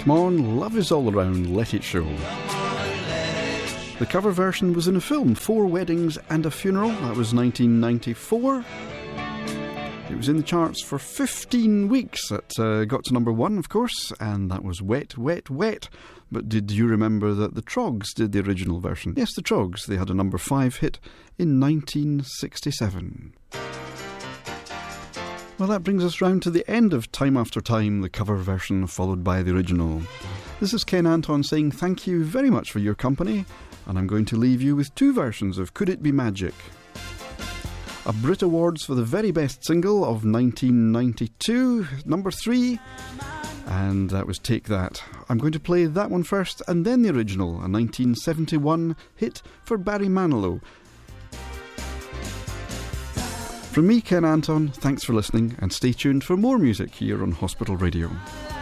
Come on, love is all around, let it show. The cover version was in a film, 4 Weddings and a Funeral. That was 1994. It was in the charts for 15 weeks. It got to number 1, of course, and that was Wet, Wet, Wet. But did you remember that the Troggs did the original version? Yes, the Troggs. They had a number 5 hit in 1967. Well, that brings us round to the end of Time After Time, the cover version followed by the original. This is Ken Anton saying thank you very much for your company, and I'm going to leave you with 2 versions of Could It Be Magic. A Brit Awards for the very best single of 1992, number 3, and that was Take That. I'm going to play that one first and then the original, a 1971 hit for Barry Manilow. From me, Ken Anton, thanks for listening, and stay tuned for more music here on Hospital Radio.